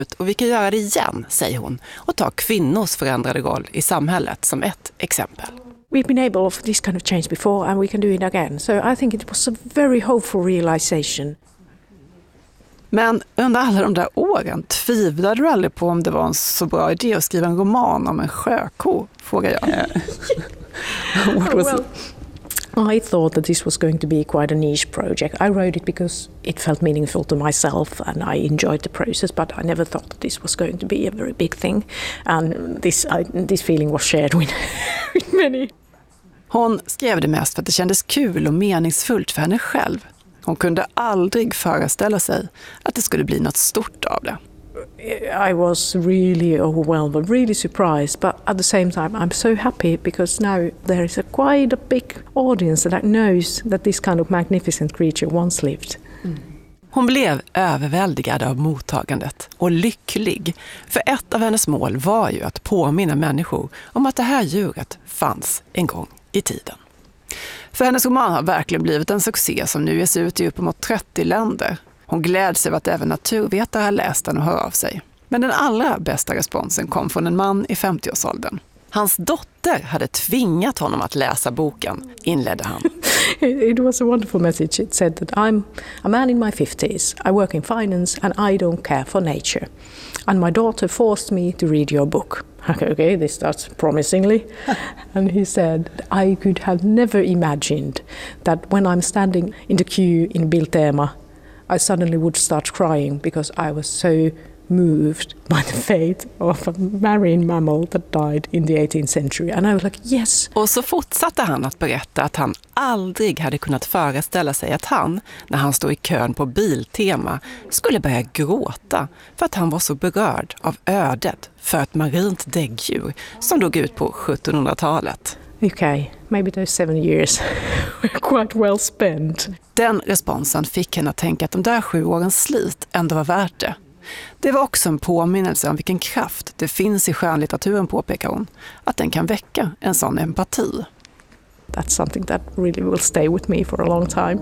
Och vi kan göra det igen, säger hon, och ta kvinnors förändrade roll i samhället som ett exempel. We've been able of this kind of change before and we can do it again. So I think it was a very hopeful realization. Men under alla de där åren tvivlade du aldrig på om det var en så bra idé att skriva en roman om en sjöko, frågar jag. What was it? I thought that this was going to be quite a niche project. I wrote it because it felt meaningful to myself and I enjoyed the process, but I never thought that this was going to be a very big thing. And this feeling was shared with many. Hon skrev det mest för att det kändes kul och meningsfullt för henne själv. Hon kunde aldrig föreställa sig att det skulle bli något stort av det. I was really overwhelmed, really surprised, but at the same time I'm so happy because now there is quite a big audience that knows that this kind of magnificent creature once lived. Hon blev överväldigad av mottagandet och lycklig, för ett av hennes mål var ju att påminna människor om att det här djuret fanns en gång i tiden. För hennes roman har verkligen blivit en succé som nu ges ut i uppemot 30 länder. Hon gläds över att även naturvetare har läst den och hör av sig. Men den allra bästa responsen kom från en man i 50-årsåldern. Hans dotter hade tvingat honom att läsa boken, inledde han. It was a wonderful message. It said that I'm a man in my 50s, I work in finance and I don't care for nature. And my daughter forced me to read your book. Okay, this starts promisingly. And he said, I could have never imagined that when I'm standing in the queue in Biltema, I suddenly would start crying because I was so moved by the fate of a marine mammal that died in the 18th century. And I was like, yes. Och så fortsatte han att berätta att han aldrig hade kunnat föreställa sig att han, när han stod i kön på Biltema, skulle börja gråta för att han var så berörd av ödet för ett marint däggdjur som dog ut på 1700-talet. Okay, maybe those 7 years were quite well spent. Den responsen fick henne att tänka att de där 7 årens slit ändå var värt det. Det var också en påminnelse om vilken kraft det finns i skönlitteraturen, påpekar hon, att den kan väcka en sån empati. That's something that really will stay with me for a long time.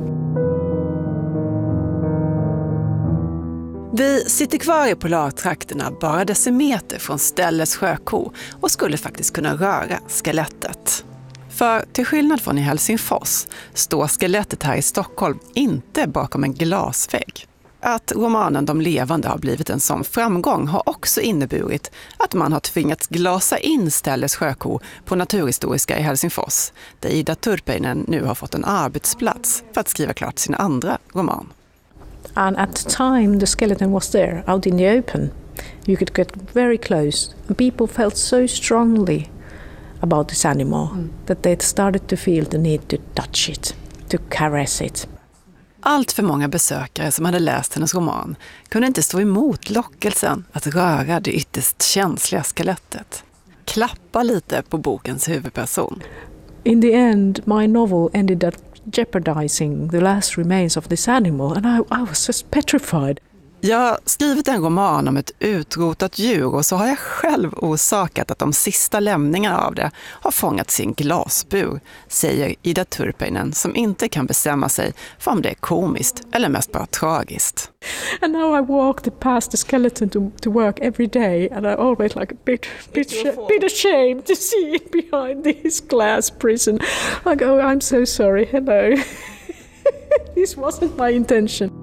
Vi sitter kvar i polartrakterna bara decimeter från Stelles sjöko och skulle faktiskt kunna röra skelettet. För till skillnad från i Helsingfors står skelettet här i Stockholm inte bakom en glasvägg. Att romanen De levande har blivit en sån framgång har också inneburit att man har tvingats glasa in Stelles sjöko på Naturhistoriska i Helsingfors, där Ida Turpeinen nu har fått en arbetsplats för att skriva klart sin andra roman. And at the time the skeleton was there, out in the open, you could get very close. And people felt so strongly about this animal that they started to feel the need to touch it, to caress it. Allt för många besökare som hade läst hennes roman kunde inte stå emot lockelsen att röra det ytterst känsliga skelettet. Klappa lite på bokens huvudperson. In the end, my novel ended up jeopardizing the last remains of this animal and I was just petrified. Jag har skrivit en roman om ett utrotat djur och så har jag själv orsakat att de sista lämningarna av det har fångats i en glasbur, säger Ida Turpeinen som inte kan bestämma sig för om det är komiskt eller mest bara tragiskt. And now I walk past the skeleton to work every day and I always like a bit ashamed to see it behind this glass prison. Like, oh, I'm so sorry, hello. This wasn't my intention.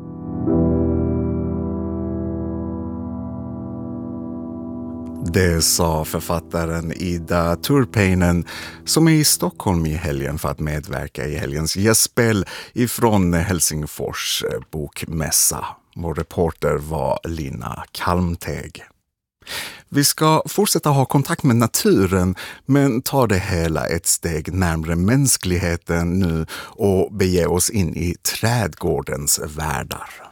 Det sa författaren Ida Turpeinen som är i Stockholm i helgen för att medverka i helgens gästspel ifrån Helsingfors bokmässa. Vår reporter var Lina Kalmteg. Vi ska fortsätta ha kontakt med naturen men ta det hela ett steg närmare mänskligheten nu och bege oss in i trädgårdens världar.